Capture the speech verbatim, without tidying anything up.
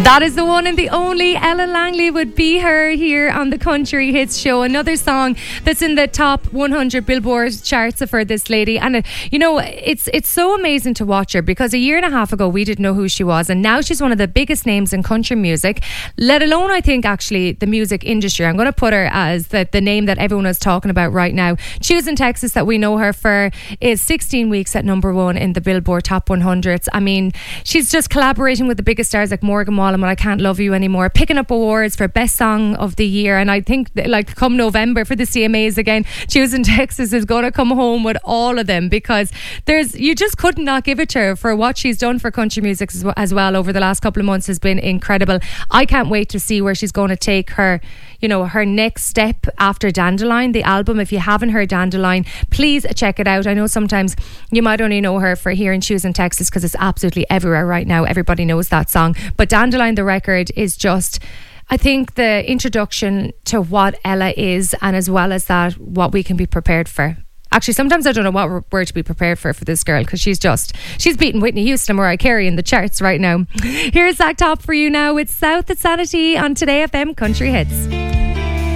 That is the one and the only Ella Langley with Be Her here on the Country Hits Show. Another song that's in the top one hundred Billboard charts for this lady. And, uh, you know, it's it's so amazing to watch her, because a year and a half ago we didn't know who she was. And now she's one of the biggest names in country music, let alone, I think, actually, the music industry. I'm going to put her as the, the name that everyone is talking about right now. Choosing Texas, that we know her for, is sixteen weeks at number one in the Billboard Top one hundreds. I mean, she's just collaborating with the biggest stars like Morgan Wallen, I Can't Love You Anymore, picking up awards for Best Song of the Year. And I think that, like, come November for the C M As again, Choosing Texas is going to come home with all of them, because there's you just could not give it to her for what she's done for country music as, as well over the last couple of months. Has been incredible. I can't wait to see where she's going to take her, you know, her next step after Dandelion, the album. If you haven't heard Dandelion, please check it out. I know sometimes you might only know her for hearing Choosing Texas, because it's absolutely everywhere right now. Everybody knows that song. But Dandelion, the record, is just, I think, the introduction to what Ella is, and as well as that, what we can be prepared for. Actually, sometimes I don't know what we're, we're to be prepared for for this girl, because she's just, she's beating Whitney Houston and Mariah Carey in the charts right now. Here's Zach Top for you now with South of Sanity on Today F M Country Hits.